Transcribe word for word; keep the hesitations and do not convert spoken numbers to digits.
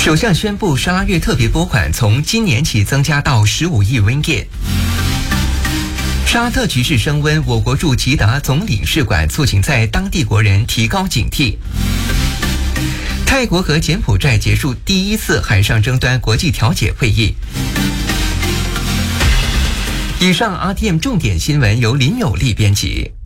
首相宣布沙拉越特别拨款从今年起增加到十五亿 ringgit。沙特局势升温，我国驻吉达总领事馆促请在当地国人提高警惕。泰国和柬埔寨结束第一次海上争端国际调解会议。以上 R T M 重点新闻由林有利编辑。